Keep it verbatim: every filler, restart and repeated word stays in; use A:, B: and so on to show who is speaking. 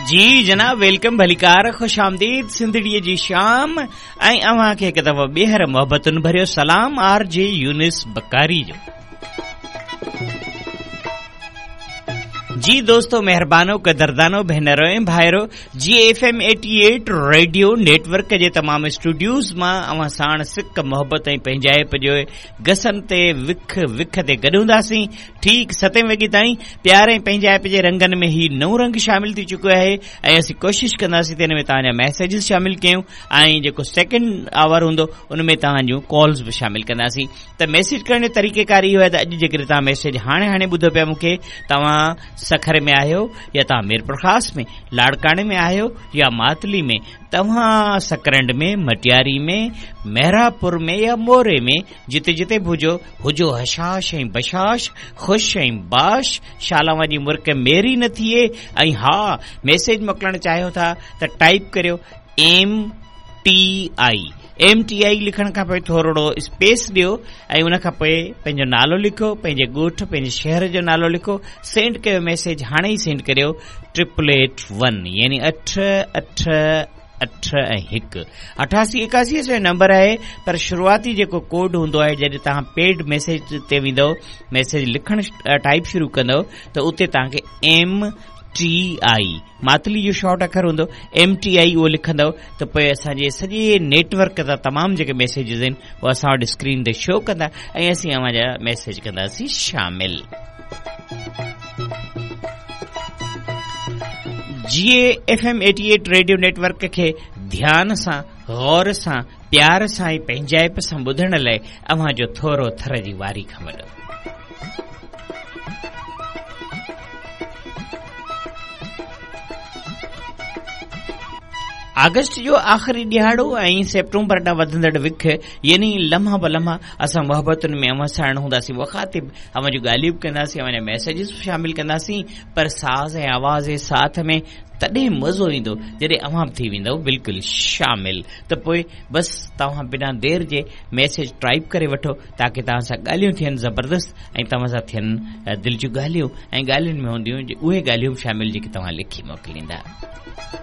A: जी जनाब, वेलकम, भलीकार, खुश आमदीद सिंधड़ीअ जी शाम ऐं अव्हां खे हिकु दफ़ो ॿीहर मोहबतुनि भरियो सलाम आर जे यूनिस बकारी जो। जी दोस्तों, मेहरबानो, कदरदानो, भेनरो ऐं भाइरो, जी एफ एम अठासी रेडियो नेटवर्क जे तमाम स्टूडियोज़ मां अवां साण सिक मोहब्बत ऐं पंहिंजाइप जो गसन ते विख विख ते गॾु हूंदासीं ठीक सतें वॻे ताईं। प्यार ऐं पंहिंजाइप जे रंगनि में ही नओं रंग शामिल थी चुको आहे ऐं असीं कोशिश कंदासीं त हिन में तव्हांजा मैसेजिस शामिल कयूं ऐं जेको सेकेंड आवर हूंदो उन में तव्हां जूं कॉल्स बि शामिल कंदासीं। त मैसेज करण जो तरीक़ेकार इहो आहे त अॼु जेकॾहिं तव्हां मैसेज हाणे हाणे ॿुधो पिया मूंखे, तव्हां सखर में आहियो या तव्हां मीरपुर ख़ास में, लाड़काणे में आहियो या मातली में, तव्हां सकरंड में, मटियारी में, मेहरापुर में या मोरे में, जिते जिते बि हुजो हुजो हशाश ऐं बशाश, ख़ुश ऐं बाश, शालावा जी मुर्क मेरी न थिए। ऐं हा, मैसेज मोकिलणु चाहियो था त टाइप करियो M T I am T I लिखण खां पोइ थोरो स्पेस ॾियो ऐं उन खां पोइ पंहिंजो नालो लिखो, पंहिंजे ॻोठ, पंहिंजे शहर जो नालो लिखो, सेंड कयो मैसेज, हाणे ई सेंड करियो ट्रिपल एट वन यानी अठ अठ अठ ऐं हिकु अठासी एकासी जो नंबर आहे। पर शुरूआती जेको कोड हूंदो आहे जॾहिं तव्हां पेड मैसेज ते वेंदव, मैसेज लिखण टाइप शुरू कंदव त उते तव्हांखे एम टी आई मातली जो शॉर्ट अखर हूंदो, एम टी आई उहो लिखंदव त पोइ असांजे सॼे नेटवर्क जा तमामु जेके मैसेजिस आहिनि उहे असां वटि स्क्रीन ते शो कंदा ऐं असीं अव्हां जा मैसेज कंदासीं शामिल। जी एफ एम अठासी रेडियो नेटवर्क खे ध्यान सां, गौर सां, प्यार सां ऐं पंहिंजाइप सां ॿुधण लाइ अव्हां जो थोरो थर जी वारी खां वॾो। अगस्त जो आख़िरी ॾियारो ऐं सेप्टेम्बर ॾांहुं वधंदड़ विख यानी लम्हा ब लम्हा असां मोहबतुनि में अव्हां साण हूंदासीं, मुखातिब अव्हां जूं ॻाल्हियूं बि कंदासीं, अव्हां जा मैसेजिस बि शामिल कंदासीं, पर साज़ ऐं आवाज़ जे साथ में तॾहिं मज़ो ईंदो जॾहिं अव्हां बि थी वेंदव बिल्कुलु शामिल। त पोइ बसि तव्हां बिना देर जे मैसेज टाइप करे वठो ताकी तव्हां सां ॻाल्हियूं थियनि ज़बरदस्त ऐं तव्हां सां थियनि दिलि जूं ॻाल्हियूं ऐं ॻाल्हियुनि में हूंदियूं उहे ॻाल्हियूं बि शामिल जेके तव्हां लिखी मोकिलींदा।